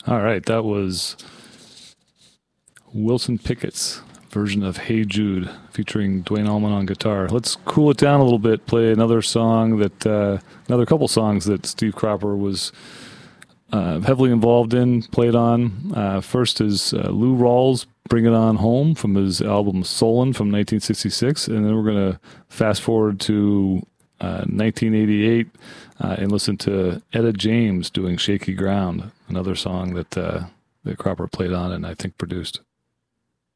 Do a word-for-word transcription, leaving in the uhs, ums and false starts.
All right, that was Wilson Pickett's version of Hey Jude featuring Dwayne Allman on guitar. Let's cool it down a little bit, play another song that, uh, another couple songs that Steve Cropper was uh, heavily involved in, played on. Uh, first is uh, Lou Rawls' Bring It On Home from his album Solon from nineteen sixty-six. And then we're going to fast forward to uh, nineteen eighty-eight uh, and listen to Etta James doing Shaky Ground, another song that, uh, that Cropper played on and I think produced.